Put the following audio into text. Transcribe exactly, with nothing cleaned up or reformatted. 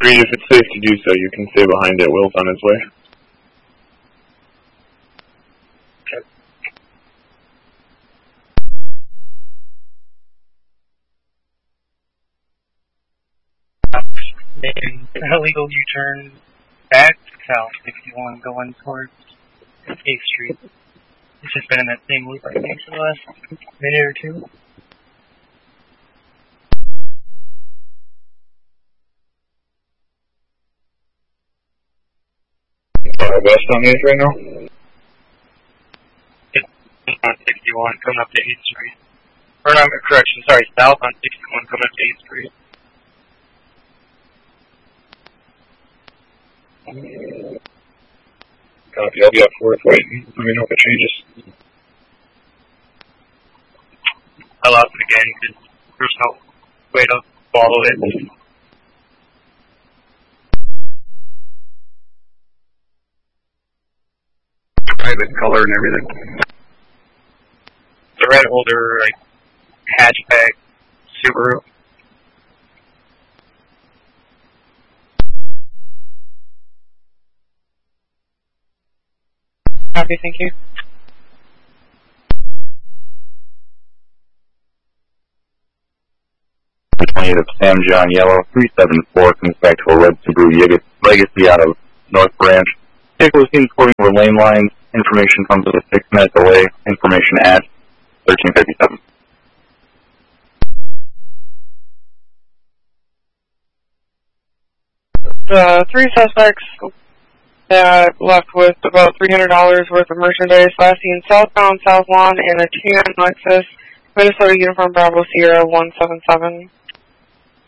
three, if it's safe to do so, you can stay behind it. Will's on his way. Making an illegal U-turn back south sixty-one going towards eighth Street. It's just been in that same loop, I think, for the last minute or two. Uh, west on eighth right now? It's on sixty-one coming up to eighth Street. Or no, correction, sorry, south on sixty-one coming up to eighth Street. Copy, I'll be up for it. Wait, let me know if it changes. I lost it again because there's no way to follow it. Private color and everything. The red older, like, hatchback Subaru. Copy, thank you. twentieth of Sam John Yellow, three seven four, comes back to a red Subaru Legacy out of North Branch. Vehicle was seen sporting over lane lines. Information comes with a six minute delay. Information at thirteen fifty-seven. The three suspects that left with about three hundred dollars worth of merchandise, last seen southbound South Lawn in a tan Lexus, Minnesota Uniform Bravo Sierra one seven seven.